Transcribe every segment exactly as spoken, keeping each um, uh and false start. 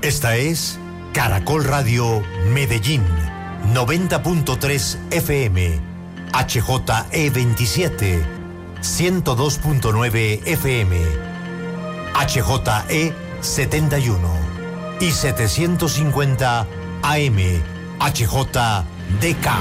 Esta es Caracol Radio Medellín, noventa punto tres F M, H J E veintisiete, ciento dos punto nueve F M, H J E setenta y uno y setecientos cincuenta A M, H J D K.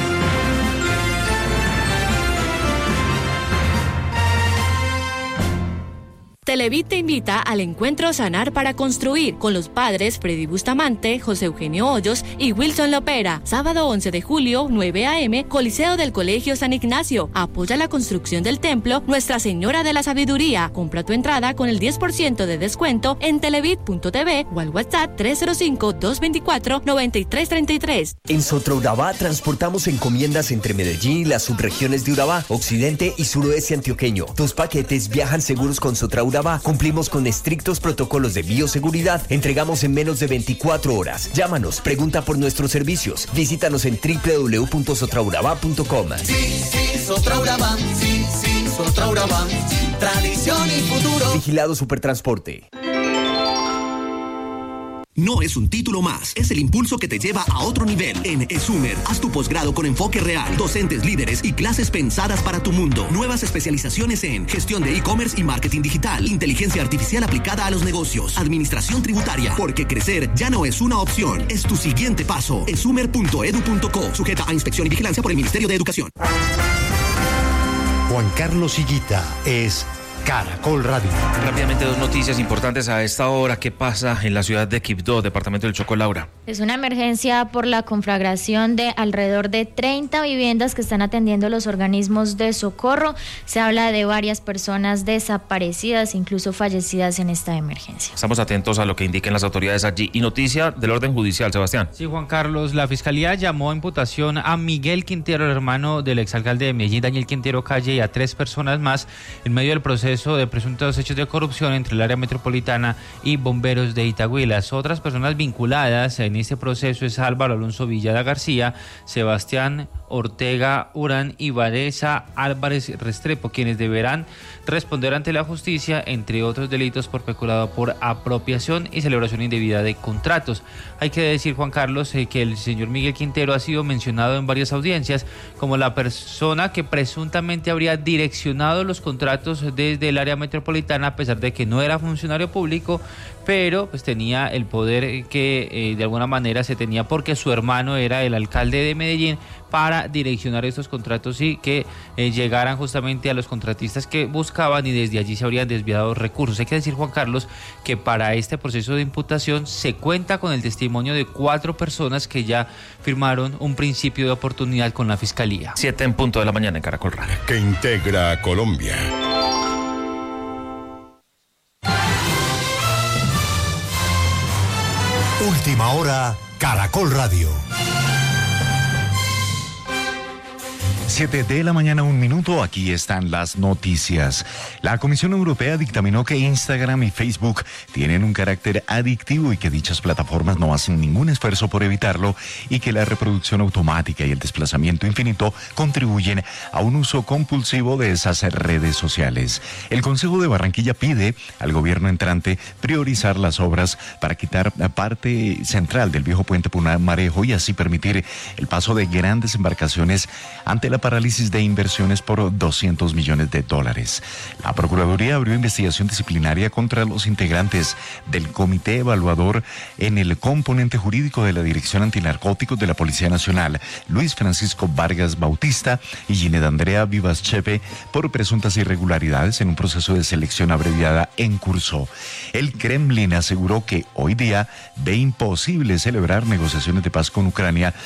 Televid te invita al encuentro Sanar para Construir con los padres Freddy Bustamante, José Eugenio Hoyos y Wilson Lopera. Sábado once de julio, nueve a eme, Coliseo del Colegio San Ignacio. Apoya la construcción del templo Nuestra Señora de la Sabiduría. Compra tu entrada con el diez por ciento de descuento en televid punto t v o al WhatsApp tres cero cinco, dos dos cuatro, nueve tres tres tres. En Sotraurabá transportamos encomiendas entre Medellín y las subregiones de Urabá, occidente y suroeste antioqueño. Tus paquetes viajan seguros con Sotraurabá. Cumplimos con estrictos protocolos de bioseguridad. Entregamos en menos de veinticuatro horas. Llámanos, pregunta por nuestros servicios. Visítanos en doble u doble u doble u punto sotraurabá punto com. Sí, sí, Sotraurabá. Sí, sí, Sotraurabá. Tradición y futuro. Vigilado Supertransporte. No es un título más, es el impulso que te lleva a otro nivel. En ESUMER, haz tu posgrado con enfoque real, docentes líderes y clases pensadas para tu mundo. Nuevas especializaciones en gestión de e-commerce y marketing digital, inteligencia artificial aplicada a los negocios, administración tributaria, porque crecer ya no es una opción, es tu siguiente paso. esumer punto edu punto co, sujeta a inspección y vigilancia por el Ministerio de Educación. Juan Carlos Higuita es Caracol Radio. Rápidamente, dos noticias importantes a esta hora. ¿Qué pasa en la ciudad de Quibdó, departamento del Chocó, Laura? Es una emergencia por la conflagración de alrededor de treinta viviendas que están atendiendo los organismos de socorro. Se habla de varias personas desaparecidas, incluso fallecidas en esta emergencia. Estamos atentos a lo que indiquen las autoridades allí. Y noticia del orden judicial, Sebastián. Sí, Juan Carlos, la Fiscalía llamó a imputación a Miguel Quintero, el hermano del exalcalde de Medellín, Daniel Quintero Calle, y a tres personas más en medio del proceso de presuntos hechos de corrupción entre el área metropolitana y bomberos de Itagüí. Las otras personas vinculadas en este proceso es Álvaro Alonso Villada García, Sebastián Ortega Urán y Vanessa Álvarez Restrepo, quienes deberán responder ante la justicia, entre otros delitos, por peculado por apropiación y celebración indebida de contratos. Hay que decir, Juan Carlos, eh, que el señor Miguel Quintero ha sido mencionado en varias audiencias como la persona que presuntamente habría direccionado los contratos desde el área metropolitana, a pesar de que no era funcionario público, pero pues tenía el poder que eh, de alguna manera se tenía porque su hermano era el alcalde de Medellín, para direccionar estos contratos y que eh, llegaran justamente a los contratistas que buscaban, y desde allí se habrían desviado recursos. Hay que decir, Juan Carlos, que para este proceso de imputación se cuenta con el testimonio de cuatro personas que ya firmaron un principio de oportunidad con la Fiscalía. Siete en punto de la mañana en Caracol Radio. Que integra a Colombia. Última hora, Caracol Radio. Siete de la mañana, un minuto, aquí están las noticias. La Comisión Europea dictaminó que Instagram y Facebook tienen un carácter adictivo y que dichas plataformas no hacen ningún esfuerzo por evitarlo, y que la reproducción automática y el desplazamiento infinito contribuyen a un uso compulsivo de esas redes sociales. El Consejo de Barranquilla pide al gobierno entrante priorizar las obras para quitar la parte central del viejo puente Pumarejo y así permitir el paso de grandes embarcaciones ante la parálisis de inversiones por doscientos millones de dólares. La Procuraduría abrió investigación disciplinaria contra los integrantes del Comité Evaluador en el componente jurídico de la Dirección Antinarcóticos de la Policía Nacional, Luis Francisco Vargas Bautista y Gined Andrea Vivas Chepe, por presuntas irregularidades en un proceso de selección abreviada en curso. El Kremlin aseguró que hoy día ve imposible celebrar negociaciones de paz con Ucrania